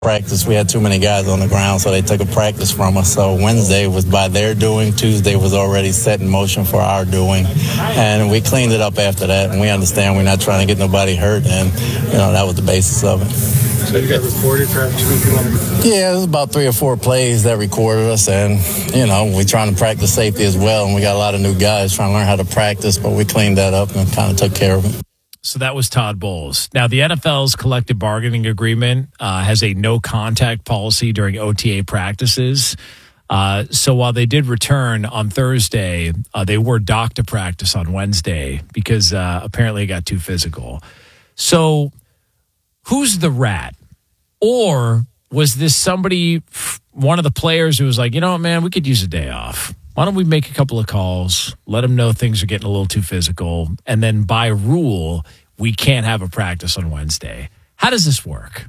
practice. We had too many guys on the ground, so they took a practice from us. So Wednesday was by their doing. Tuesday was already set in motion for our doing. And we cleaned it up after that. And we understand we're not trying to get nobody hurt. And, that was the basis of it. So you got recorded perhaps? Yeah, it was about 3 or 4 plays that recorded us. And, we're trying to practice safety as well. And we got a lot of new guys trying to learn how to practice. But we cleaned that up and kind of took care of it. So that was Todd Bowles. Now, the NFL's collective bargaining agreement has a no-contact policy during OTA practices. So while they did return on Thursday, they were docked to practice on Wednesday because apparently it got too physical. So who's the rat? Or was this somebody, one of the players who was like, you know what, man, we could use a day off. Why don't we make a couple of calls, let them know things are getting a little too physical, and then by rule, we can't have a practice on Wednesday. How does this work?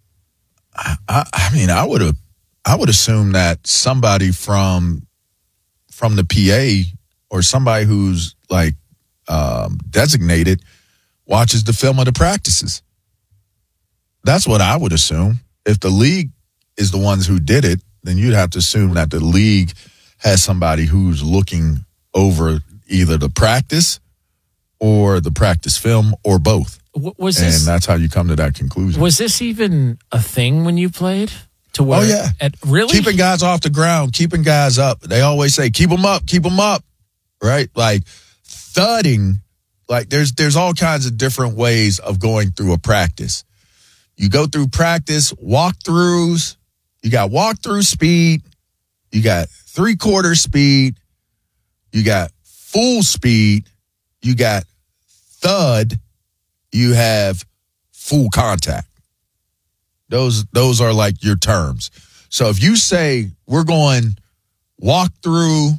I would assume that somebody from the PA or somebody who's like designated watches the film of the practices. That's what I would assume. If the league is the ones who did it, then you'd have to assume that the league has somebody who's looking over either the practice or the practice film or both. And that's how you come to that conclusion. Was this even a thing when you played? To where, oh, yeah. Really? Keeping guys off the ground, keeping guys up. They always say, keep them up, right? Like thudding, like there's all kinds of different ways of going through a practice. You go through practice, walkthroughs, you got walkthrough speed, you got 3/4 speed, you got full speed, you got thud, you have full contact. Those are like your terms. So if you say we're going walk through,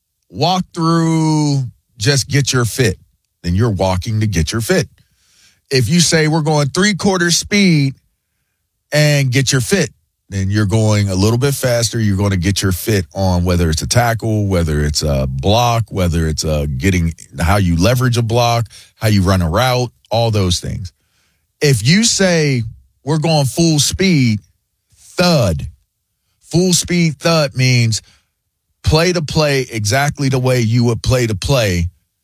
just get your fit, then you're walking to get your fit. If you say we're going 3/4 speed and get your fit, then you're going a little bit faster. You're going to get your fit on whether it's a tackle, whether it's a block, whether it's getting how you leverage a block, how you run a route, all those things. If you say we're going full speed, thud. Full speed thud means play to play exactly the way you would play to play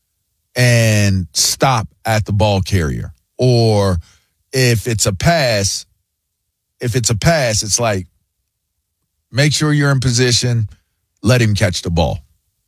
and stop at the ball carrier. Or if it's a pass, it's like make sure you're in position, let him catch the ball.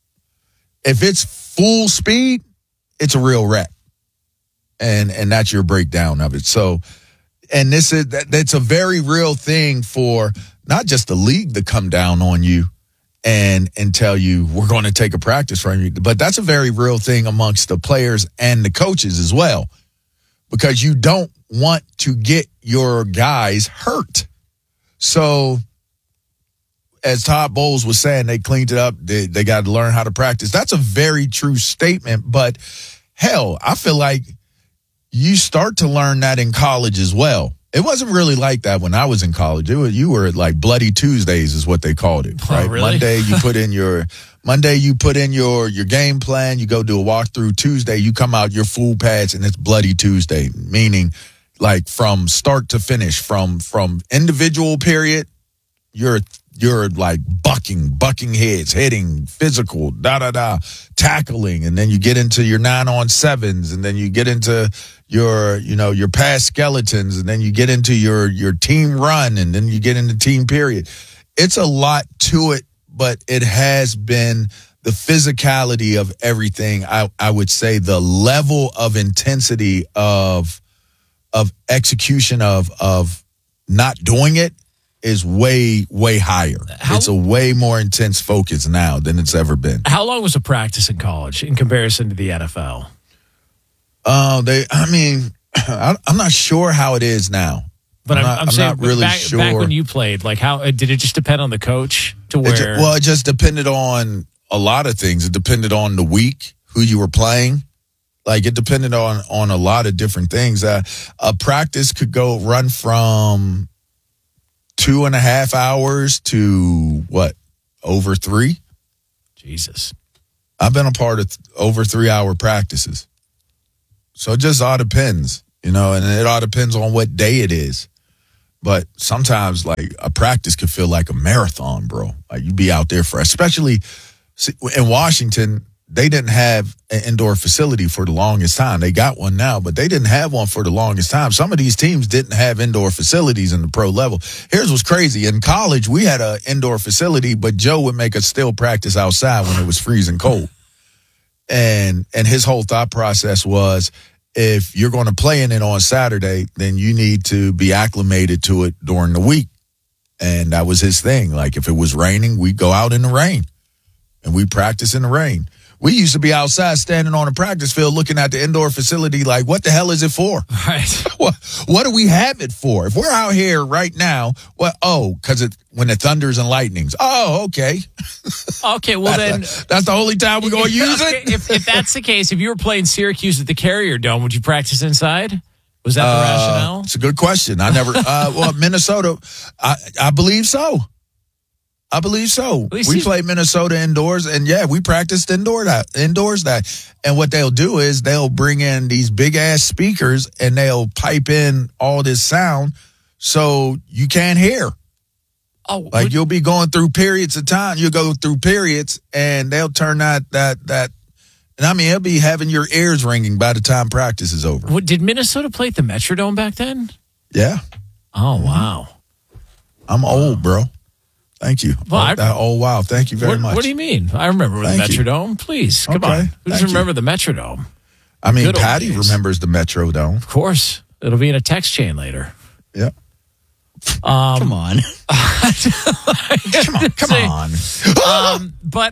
If it's full speed, it's a real rep. And that's your breakdown of it. So, and that's a very real thing for not just the league to come down on you and tell you we're going to take a practice from you, but that's a very real thing amongst the players and the coaches as well, because you don't want to get your guys hurt. So, as Todd Bowles was saying, they cleaned it up. They got to learn how to practice. That's a very true statement. But hell, I feel like you start to learn that in college as well. It wasn't really like that when I was in college. You were like Bloody Tuesdays is what they called it, right? Oh, really? Monday you put in your game plan. You go do a walkthrough. Tuesday you come out your full pads and it's Bloody Tuesday, meaning like from start to finish, from individual period, you're like bucking heads, hitting, physical, tackling, and then you get into your 9-on-7s, and then you get into your pass skeletons, and then you get into your team run, and then you get into team period. It's a lot to it, but it has been the physicality of everything. I would say the level of intensity of execution of not doing it is way, way higher. It's a way more intense focus now than it's ever been. How long was a practice in college in comparison to the NFL? I'm not sure how it is now. But I'm saying not really sure. Back when you played, like how did it just depend on the coach to where? It just depended on a lot of things. It depended on the week, who you were playing. Like it depended on a lot of different things. A practice could run from 2.5 hours to over 3? Jesus. I've been a part of over 3-hour practices. So it just all depends, and it all depends on what day it is. But sometimes, like, a practice could feel like a marathon, bro. Like, you be out there for, especially in Washington, they didn't have an indoor facility for the longest time. They got one now, but they didn't have one for the longest time. Some of these teams didn't have indoor facilities in the pro level. Here's what's crazy. In college, we had an indoor facility, but Joe would make us still practice outside when it was freezing cold. And his whole thought process was, if you're going to play in it on Saturday, then you need to be acclimated to it during the week. And that was his thing. Like, if it was raining, we'd go out in the rain and we practice in the rain. We used to be outside standing on a practice field looking at the indoor facility like, what the hell is it for? Right. What do we have it for? If we're out here right now, because when it thunders and lightnings. Oh, okay. Okay, well that's the only time we're going to use it? If that's the case, if you were playing Syracuse at the Carrier Dome, would you practice inside? Was that the rationale? It's a good question. I never, Minnesota, I believe so. I believe so. We played Minnesota indoors, and we practiced indoors that. And what they'll do is they'll bring in these big ass speakers and they'll pipe in all this sound so you can't hear. Oh, like you'll be going through periods of time. You'll go through periods and they'll turn that. And I mean, it'll be having your ears ringing by the time practice is over. Did Minnesota play at the Metrodome back then? Yeah. Oh, wow. I'm old, bro. Thank you. Well, wow. Thank you very much. What do you mean? I remember the Metrodome. Please, come on. Who doesn't remember the Metrodome? I mean, Patty remembers the Metrodome. Of course. It'll be in a text chain later. Yeah. Come on. Come on. But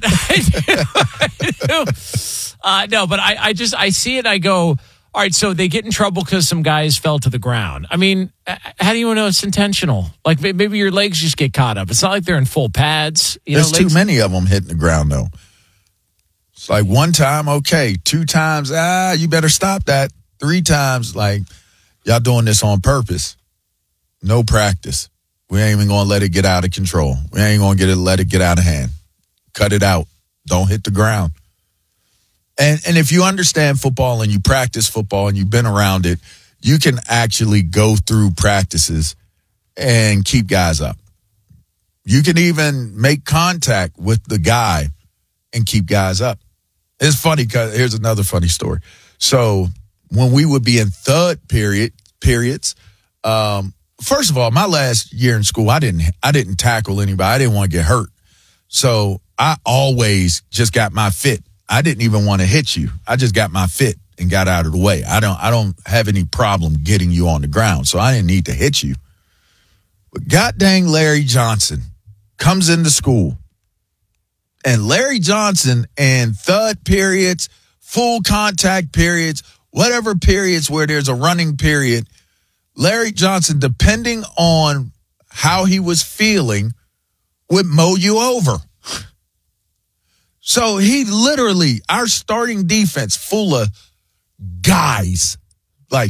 I see it. I go, all right, so they get in trouble because some guys fell to the ground. I mean, how do you know it's intentional? Like, maybe your legs just get caught up. It's not like they're in full pads. There's too many of them hitting the ground, though. It's like one time, okay. 2 times, you better stop that. 3 times, like, y'all doing this on purpose. No practice. We ain't even going to let it get out of control. We ain't going to let it get out of hand. Cut it out. Don't hit the ground. And if you understand football and you practice football and you've been around it, you can actually go through practices and keep guys up. You can even make contact with the guy and keep guys up. It's funny because here's another funny story. So when we would be in third periods, first of all, my last year in school, I didn't tackle anybody. I didn't want to get hurt. So I always just got my fit. I didn't even want to hit you. I just got my fit and got out of the way. I don't have any problem getting you on the ground, so I didn't need to hit you. But god dang Larry Johnson comes into school. And Larry Johnson in third periods, full contact periods, whatever periods where there's a running period, Larry Johnson, depending on how he was feeling, would mow you over. So he literally, our starting defense full of guys, like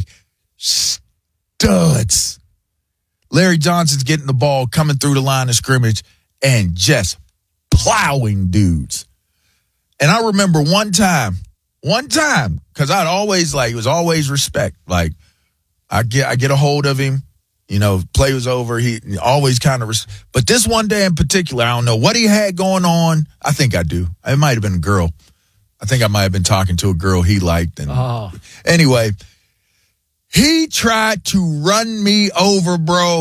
studs. Larry Johnson's getting the ball, coming through the line of scrimmage, and just plowing dudes. And I remember one time, because I'd always it was always respect. Like, I get a hold of him, play was over. He always kind of, but this one day in particular, I don't know what he had going on. I think I do. It might have been a girl. I think I might have been talking to a girl he liked. And Anyway, he tried to run me over, bro.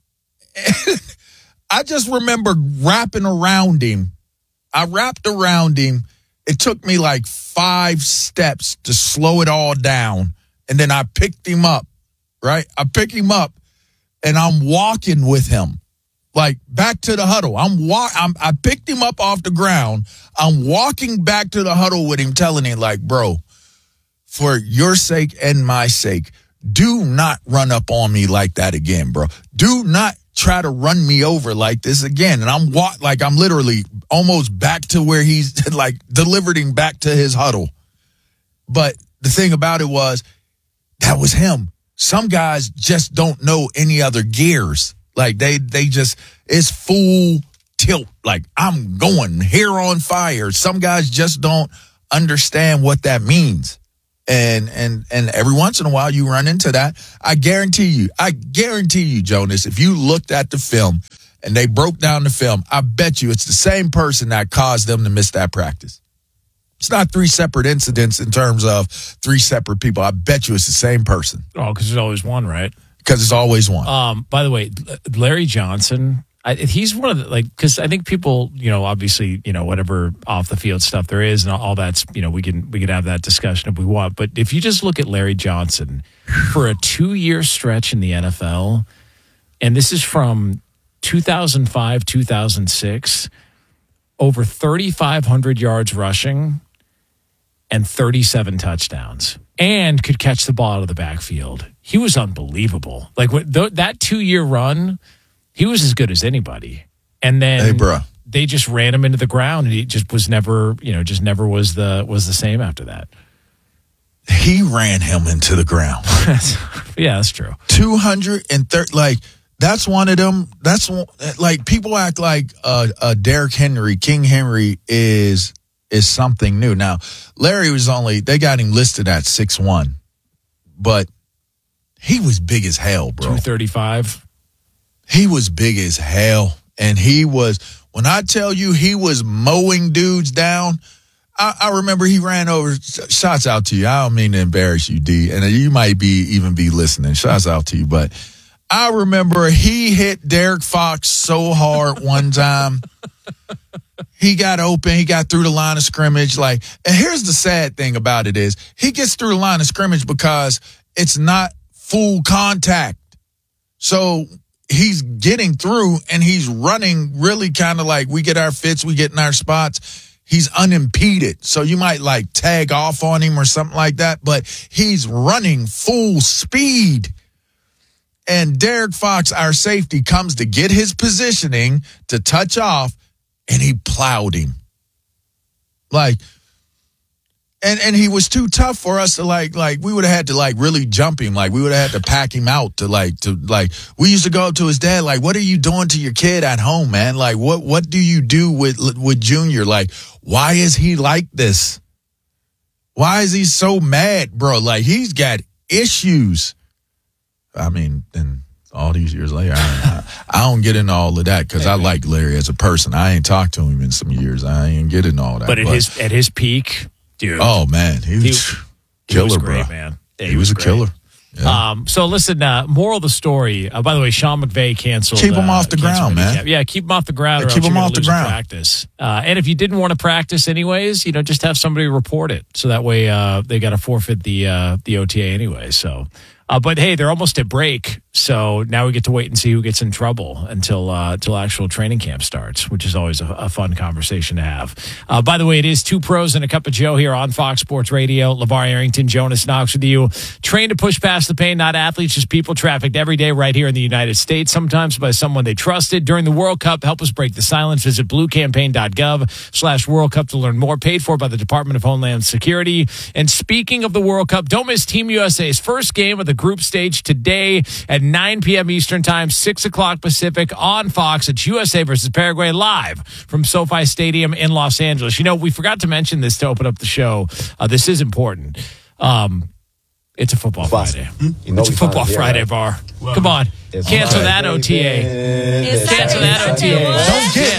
I just remember wrapping around him. I wrapped around him. It took me like 5 steps to slow it all down. And then I picked him up, right? I picked him up and I'm walking with him, like back to the huddle. I picked him up off the ground. I'm walking back to the huddle with him, telling him like, bro, for your sake and my sake, do not run up on me like that again, bro. Do not try to run me over like this again. And I'm literally almost back to where he's like delivered him back to his huddle. But the thing about it was, that was him. Some guys just don't know any other gears. Like they just, it's full tilt. Like, I'm going hair on fire. Some guys just don't understand what that means. And every once in a while you run into that. I guarantee you, Jonas, if you looked at the film and they broke down the film, I bet you it's the same person that caused them to miss that practice. It's not 3 separate incidents in terms of 3 separate people. I bet you it's the same person. Oh, because there's always one, right? Because it's always one. By the way, Larry Johnson, he's one of the, because I think people, obviously, whatever off the field stuff there is and all that's, we can have that discussion if we want. But if you just look at Larry Johnson for a 2-year stretch in the NFL, and this is from 2005, 2006, over 3,500 yards rushing and 37 touchdowns, and could catch the ball out of the backfield. He was unbelievable. Like that 2-year run, he was as good as anybody. And then they just ran him into the ground, and he just was never, was the same after that. He ran him into the ground. Yeah, that's true. 230, that's one of them. That's one, people act like Derrick Henry, King Henry is something new. Now, Larry they got him listed at 6'1", but he was big as hell, bro. 235. He was big as hell, and when I tell you he was mowing dudes down, I remember he ran over. Shouts out to you. I don't mean to embarrass you, D, and you might even be listening. Shouts out to you, but I remember he hit Derek Fox so hard one time. He got open. He got through the line of scrimmage. And here's the sad thing about it is he gets through the line of scrimmage because it's not full contact. So he's getting through and he's running really kind of like we get our fits, we get in our spots. He's unimpeded. So you might tag off on him or something like that, but he's running full speed. And Derek Fox, our safety, comes to get his positioning to touch off, and he plowed him. And he was too tough for us to we would have had to really jump him. We would have had to pack him out we used to go up to his dad, what are you doing to your kid at home, man? What do you do with Junior? Why is he like this? Why is he so mad, bro? He's got issues. I mean, and all these years later, I don't get into all of that because I like Larry as a person. I ain't talked to him in some years. I ain't get into all that. But at his peak, dude. Oh man, he was killer, he was great, bro. Man. Yeah, he was a killer. Yeah. So listen, moral of the story. By the way, Sean McVay canceled. Keep him off the ground, man. Yeah, keep him off the ground. Keep him off the ground. Practice. And if you didn't want to practice anyways, just have somebody report it. So that way, they got to forfeit the OTA anyway. So. But hey, they're almost at break, so now we get to wait and see who gets in trouble until actual training camp starts, which is always a fun conversation to have. By the way, it is 2 pros and a cup of Joe here on Fox Sports Radio. LeVar Arrington, Jonas Knox with you. Trained to push past the pain, not athletes, just people trafficked every day right here in the United States, sometimes by someone they trusted. During the World Cup, help us break the silence. Visit bluecampaign.gov/World Cup to learn more. Paid for by the Department of Homeland Security. And speaking of the World Cup, don't miss Team USA's first game of the group stage today at 9 p.m. Eastern Time, 6 o'clock Pacific on Fox. It's USA versus Paraguay live from SoFi Stadium in Los Angeles. We forgot to mention this to open up the show. This is important. It's a football Friday. It's a football Friday, Bar. Come on. Cancel that OTA. Cancel that OTA. Don't get